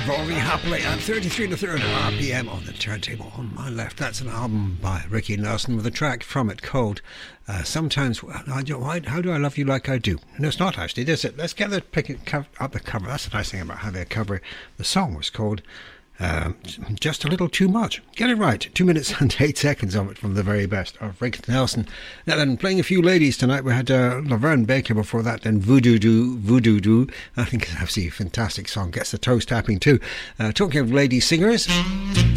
Evolving happily at 33 and a third RPM on the turntable on my left. That's an album by Ricky Nelson with a track from it called Sometimes how do I love you like I do? No, it's not actually, is it? Let's get the up the cover. That's the nice thing about having a cover. The song was called Just a Little Too Much. Get it right. 2 minutes and 8 seconds of it from the very best of Rick Nelson. Now then, playing a few ladies tonight. We had Laverne Baker before that, then Voodoo Doo. I think it's absolutely a fantastic song. Gets the toes tapping too. Talking of lady singers,